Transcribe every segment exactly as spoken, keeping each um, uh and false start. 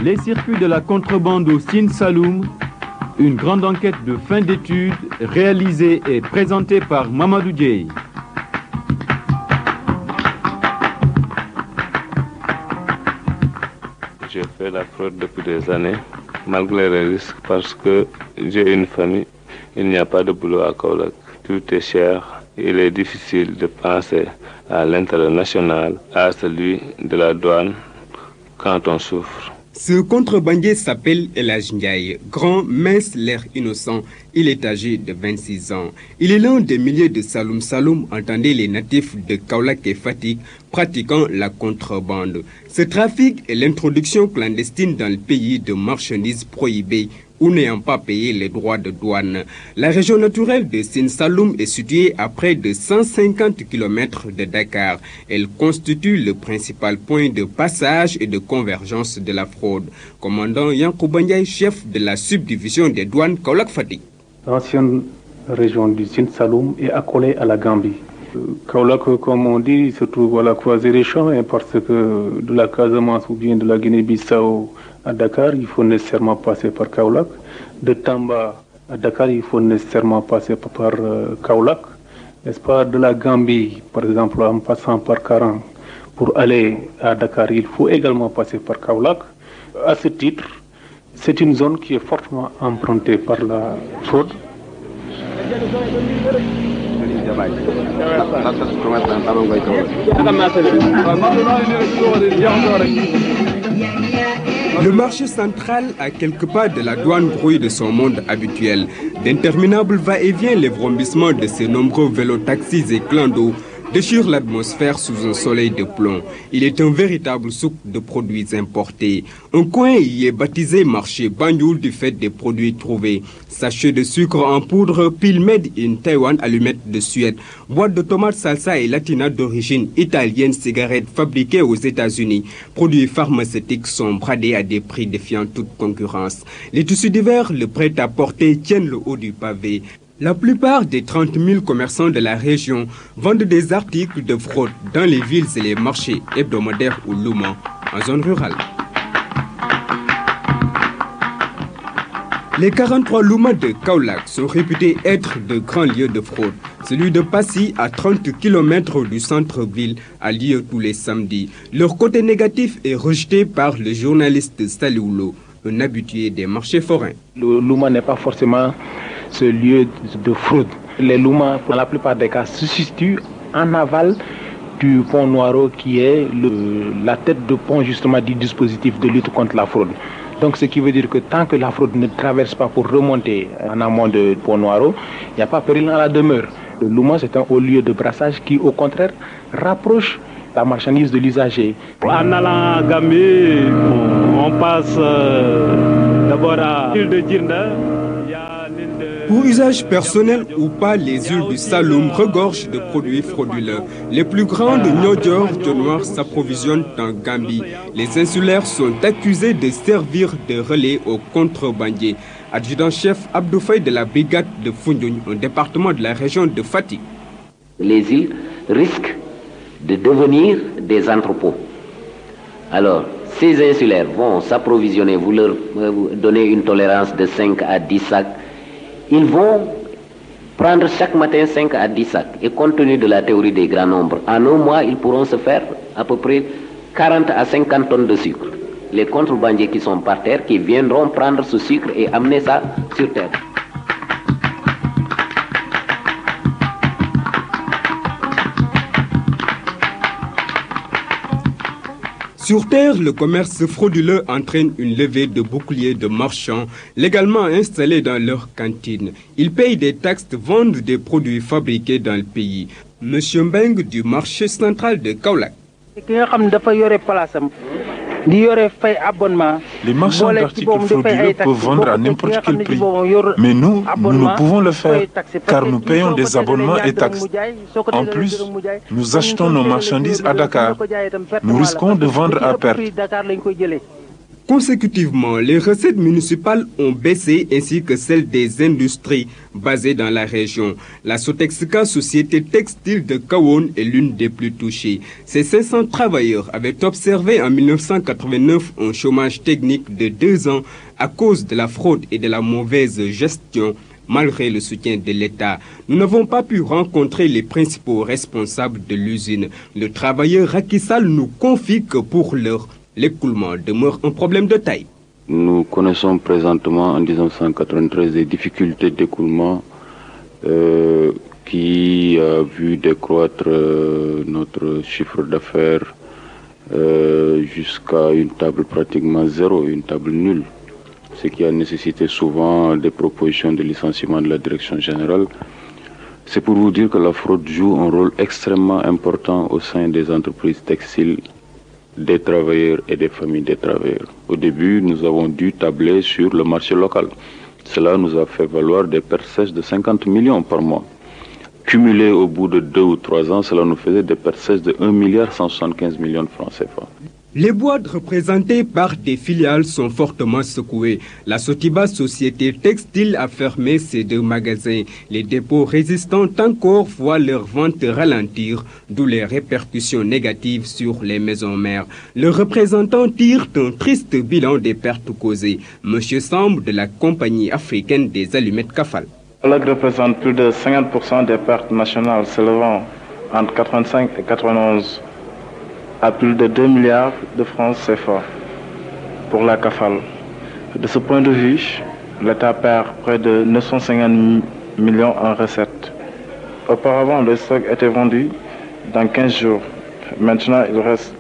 Les circuits de la contrebande au Sine Saloum, une grande enquête de fin d'études réalisée et présentée par Mamadou Dieye. J'ai fait la fraude depuis des années, malgré les risques, parce que j'ai une famille. Il n'y a pas de boulot à Kaolack. Tout est cher. Il est difficile de penser à l'intérêt national, à celui de la douane, quand on souffre. Ce contrebandier s'appelle El Hadj Ndiaye, grand, mince, l'air innocent. Il est âgé de vingt-six ans. Il est l'un des milliers de Saloum Saloum, entendez les natifs de Kaolack et Fatick, pratiquant la contrebande. Ce trafic est l'introduction clandestine dans le pays de marchandises prohibées ou n'ayant pas payé les droits de douane. La région naturelle de Sine Saloum est située à près de cent cinquante kilomètres de Dakar. Elle constitue le principal point de passage et de convergence de la fraude. Commandant Yankouba Ndiaye, chef de la subdivision des douanes Kaolack Fatick. L'ancienne région du Sine Saloum est accolée à la Gambie. Kaolack, comme on dit, se trouve à la croisée des chemins parce que de la Casamance ou bien de la Guinée-Bissau à Dakar, il faut nécessairement passer par Kaolack. De Tamba à Dakar, il faut nécessairement passer par euh, Kaolack. N'est-ce pas? De la Gambie, par exemple, en passant par Karang, pour aller à Dakar, il faut également passer par Kaolack. À ce titre, c'est une zone qui est fortement empruntée par la fraude. Le marché central, à quelques pas de la douane, grouille de son monde habituel. D'interminables va-et-vient, les vrombissements de ces nombreux vélos-taxis et clandos déchire l'atmosphère sous un soleil de plomb. Il est un véritable souk de produits importés. Un coin y est baptisé marché Banjul du fait des produits trouvés. Sachets de sucre en poudre, pile made in Taïwan, allumettes de Suède, boîtes de tomates salsa et latina d'origine italienne, cigarettes fabriquées aux États-Unis. Produits pharmaceutiques sont bradés à des prix défiant toute concurrence. Les tissus divers, le prêt-à-porter tiennent le haut du pavé. La plupart des trente mille commerçants de la région vendent des articles de fraude dans les villes et les marchés hebdomadaires ou loumans en zone rurale. Les quarante-trois loumans de Kaolack sont réputés être de grands lieux de fraude. Celui de Passy, à trente kilomètres du centre-ville, a lieu tous les samedis. Leur côté négatif est rejeté par le journaliste Salioulo, un habitué des marchés forains. Le louma n'est pas forcément ce lieu de fraude. Les loumans, dans la plupart des cas, se situent en aval du pont Noiro, qui est le, la tête de pont justement du dispositif de lutte contre la fraude. Donc ce qui veut dire que tant que la fraude ne traverse pas pour remonter en amont de pont Noiro, il n'y a pas péril dans la demeure. Le louma, c'est un haut lieu de brassage qui, au contraire, rapproche la marchandise de l'usager. En allant à Gambie, on passe euh, d'abord à l'île de Djirnda. Pour usage personnel ou pas, les îles du Saloum regorgent de produits frauduleux. Les plus grandes Niodior de Noir s'approvisionnent en Gambie. Les insulaires sont accusés de servir de relais aux contrebandiers. Adjudant-chef Abdou Faye de la brigade de Foundiougne, un département de la région de Fatick. Les îles risquent de devenir des entrepôts. Alors, ces insulaires vont s'approvisionner, vous leur donnez une tolérance de cinq à dix sacs. Ils vont prendre chaque matin cinq à dix sacs. Et compte tenu de la théorie des grands nombres, en un mois, ils pourront se faire à peu près quarante à cinquante tonnes de sucre. Les contrebandiers qui sont par terre, qui viendront prendre ce sucre et amener ça sur terre. Sur terre, le commerce frauduleux entraîne une levée de boucliers de marchands légalement installés dans leurs cantines. Ils payent des taxes, vendent des produits fabriqués dans le pays. Monsieur Mbeng du marché central de Kaolack. Les marchands d'articles frauduleux peuvent vendre à n'importe quel prix. Mais nous, nous ne pouvons le faire car nous payons des abonnements et taxes. En plus, nous achetons nos marchandises à Dakar. Nous risquons de vendre à perte. Consécutivement, les recettes municipales ont baissé ainsi que celles des industries basées dans la région. La Sotexka, société textile de Kahone, est l'une des plus touchées. Ces cinq cents travailleurs avaient observé en mille neuf cent quatre-vingt-neuf un chômage technique de deux ans à cause de la fraude et de la mauvaise gestion, malgré le soutien de l'État. Nous n'avons pas pu rencontrer les principaux responsables de l'usine. Le travailleur Rakissal nous confie que pour l'heure, l'écoulement demeure un problème de taille. Nous connaissons présentement en mille neuf cent quatre-vingt-treize des difficultés d'écoulement euh, qui a vu décroître euh, notre chiffre d'affaires euh, jusqu'à une table pratiquement zéro, une table nulle, ce qui a nécessité souvent des propositions de licenciement de la direction générale. C'est pour vous dire que la fraude joue un rôle extrêmement important au sein des entreprises textiles, des travailleurs et des familles des travailleurs. Au début, nous avons dû tabler sur le marché local. Cela nous a fait valoir des pertes sèches de cinquante millions par mois. Cumulé au bout de deux ou trois ans, cela nous faisait des pertes sèches de un milliard cent soixante-quinze millions de francs C F A. Les boîtes représentées par des filiales sont fortement secouées. La Sotiba, société textile, a fermé ses deux magasins. Les dépôts résistants encore voient leur vente ralentir, d'où les répercussions négatives sur les maisons mères. Le représentant tire un triste bilan des pertes causées. Monsieur Samb de la compagnie africaine des allumettes Kafal. Cela représente plus de cinquante pour cent des pertes nationales s'élevant entre quatre-vingt-cinq et quatre-vingt-onze à plus de deux milliards de francs C F A pour la C A F A L. De ce point de vue, l'État perd près de neuf cent cinquante millions en recettes. Auparavant, le stock était vendu dans quinze jours. Maintenant, il reste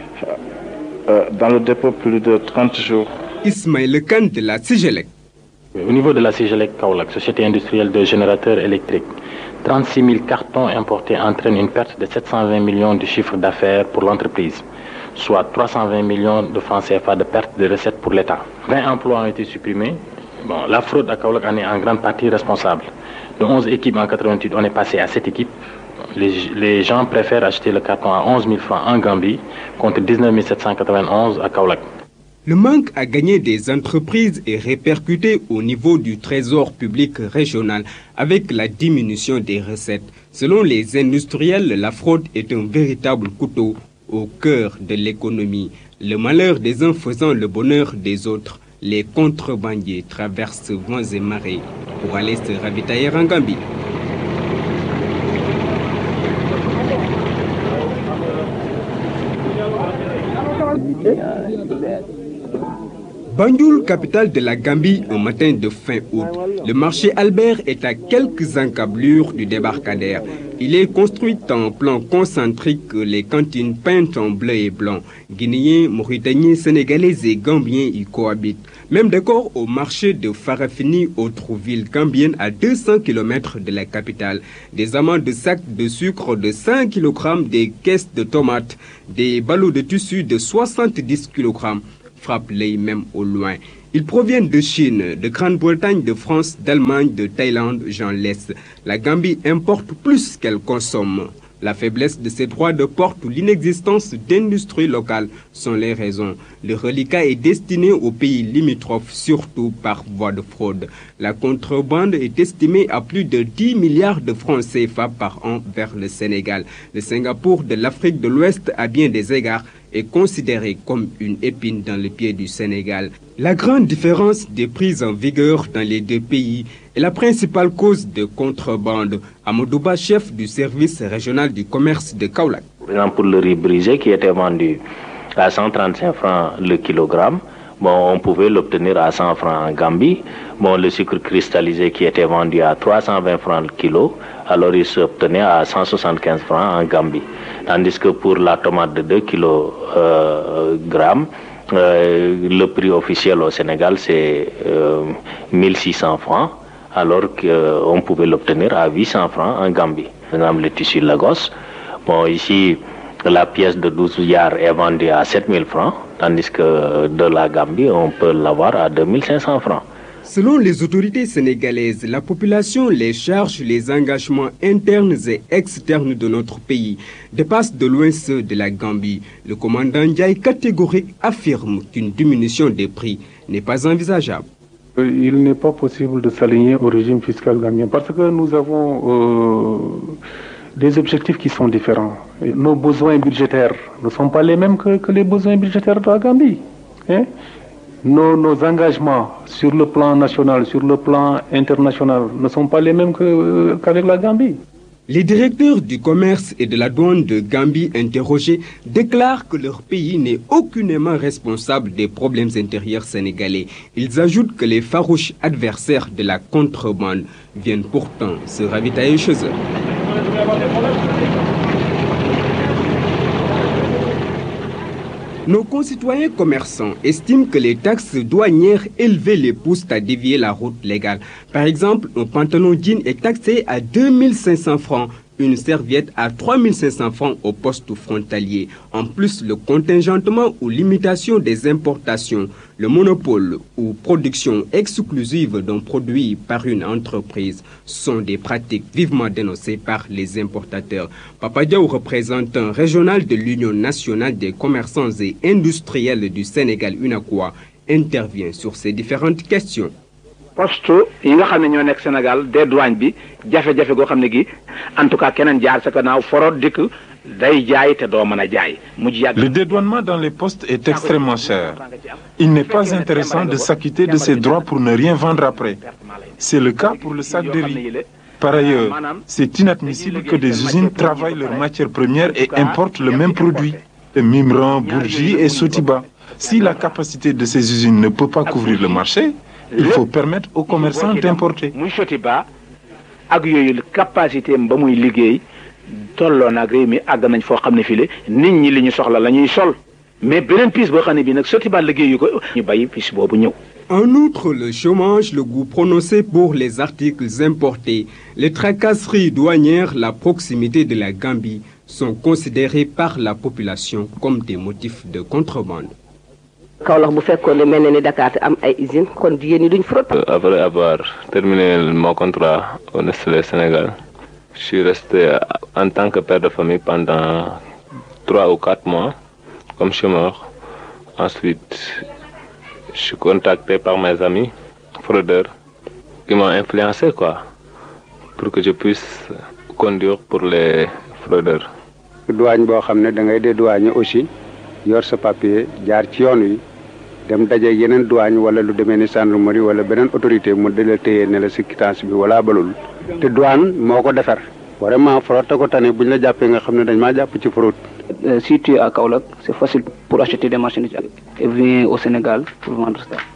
euh, dans le dépôt plus de trente jours. Ismaël Khan de la Sigelec. Au niveau de la Sigelec Kaolack, société industrielle de générateurs électriques, trente-six mille cartons importés entraînent une perte de sept cent vingt millions de chiffre d'affaires pour l'entreprise, soit trois cent vingt millions de francs C F A de perte de recettes pour l'État. vingt emplois ont été supprimés. Bon, la fraude à Kaolack en est en grande partie responsable. De onze équipes en quatre-vingt-huit, on est passé à sept équipes. Les, les gens préfèrent acheter le carton à onze mille francs en Gambie contre dix-neuf mille sept cent quatre-vingt-onze à Kaolack. Le manque à gagner des entreprises est répercuté au niveau du trésor public régional avec la diminution des recettes. Selon les industriels, la fraude est un véritable couteau au cœur de l'économie. Le malheur des uns faisant le bonheur des autres, les contrebandiers traversent vents et marées pour aller se ravitailler en Gambie. Banjul, capitale de la Gambie, un matin de fin août. Le marché Albert est à quelques encablures du débarcadère. Il est construit en plan concentrique, les cantines peintes en bleu et blanc. Guinéens, Mauritaniens, Sénégalais et Gambiens y cohabitent. Même décor au marché de Farafini, autre ville gambienne à deux cents kilomètres de la capitale. Des amas de sacs de sucre de cinq kilogrammes, des caisses de tomates, des ballots de tissu de soixante-dix kilogrammes. Frappe l'œil même au loin. Ils proviennent de Chine, de Grande-Bretagne, de France, d'Allemagne, de Thaïlande, j'en laisse. La Gambie importe plus qu'elle consomme. La faiblesse de ses droits de porte ou l'inexistence d'industries locales sont les raisons. Le reliquat est destiné aux pays limitrophes, surtout par voie de fraude. La contrebande est estimée à plus de dix milliards de francs C F A par an vers le Sénégal. Le Singapour de l'Afrique de l'Ouest, à bien des égards, est considéré comme une épine dans le pied du Sénégal. La grande différence des prix en vigueur dans les deux pays est la principale cause de contrebande. Amadouba, chef du service régional du commerce de Kaolack. Par exemple, pour le riz brisé qui était vendu à cent trente-cinq francs le kilogramme, bon, on pouvait l'obtenir à cent francs en Gambie. Bon, le sucre cristallisé qui était vendu à trois cent vingt francs le kilo, alors il s'obtenait à cent soixante-quinze francs en Gambie. Tandis que pour la tomate de deux kilogrammes, euh, le prix officiel au Sénégal c'est euh, mille six cents francs, alors qu'on euh, pouvait l'obtenir à huit cents francs en Gambie. Par exemple, le tissu Lagos, bon, ici, la pièce de douze yards est vendue à sept mille francs, tandis que de la Gambie, on peut l'avoir à deux mille cinq cents francs. Selon les autorités sénégalaises, la population, les charges, les engagements internes et externes de notre pays dépassent de loin ceux de la Gambie. Le commandant Ndiaye catégorique affirme qu'une diminution des prix n'est pas envisageable. Il n'est pas possible de s'aligner au régime fiscal gambien parce que nous avons euh, des objectifs qui sont différents. Et nos besoins budgétaires ne sont pas les mêmes que, que les besoins budgétaires de la Gambie. Hein? Nos, nos engagements sur le plan national, sur le plan international ne sont pas les mêmes que, qu'avec la Gambie. Les directeurs du commerce et de la douane de Gambie interrogés déclarent que leur pays n'est aucunement responsable des problèmes intérieurs sénégalais. Ils ajoutent que les farouches adversaires de la contrebande viennent pourtant se ravitailler chez eux. Nos concitoyens commerçants estiment que les taxes douanières élevées les poussent à dévier la route légale. Par exemple, un pantalon jean est taxé à deux mille cinq cents francs, une serviette à trois mille cinq cents francs au poste frontalier. En plus, le contingentement ou limitation des importations, le monopole ou production exclusive d'un produit par une entreprise sont des pratiques vivement dénoncées par les importateurs. Papa Diaw, représentant régional de l'Union nationale des commerçants et industriels du Sénégal, UNACOIS, intervient sur ces différentes questions. poste yi nga xam ne ñoo nekk Sénégal des douanes bi jafe-jafe goo xam ne gi en tout cas keneen jaar sa gannaaw forot dikk day jaay te doo mën a jaay. Le dédouanement dans les postes est extrêmement cher. Il n'est pas intéressant de s'acquitter de ses droits pour ne rien vendre après. C'est le cas pour le sac de riz. Par ailleurs, c'est inadmissible que des usines travaillent leurs matières premières et importent le même produit. Mimran, Bourgi et Sotiba. Si la capacité de ces usines ne peut pas couvrir le marché, il faut permettre aux commerçants d'importer. muy Sotiba ak yooyu capacité ba muy liggéey tolloo na ak réew mi àgg nañ foo xam ne fii nit ñi li ñu soxla la ñuy sol mais beneen piis boo xam ne bii nag Sotiba liggéeyu ko ñu bàyyi piis boobu ñëw. En outre, le chômage, le goût prononcé pour les articles importés, les tracasseries douanières, la proximité de la Gambie sont considérés par la population comme des motifs de contrebande. Après avoir terminé mon contrat au Nestlé Sénégal, je suis resté en tant que père de famille pendant trois ou quatre mois comme chômeur. Ensuite, je suis contacté par mes amis fraudeurs qui m'ont influencé quoi, pour que je puisse conduire pour les fraudeurs. douane boo xam ne da ngay dédouaner aussi yor sa papier jaar ci yoon wi dem daje yeneen douane wala lu demee ni gendarmerie wala beneen autorité mu di la téye ne la si quittance bi wala balul te douane moo ko defar vraiment fraude te ko tane bu ñu la jàppee nga xam ne dañ maa jàpp ci fraude. Si tu es à Kaolack, c'est facile pour acheter des marchandises et venir au Sénégal pour vendre ça.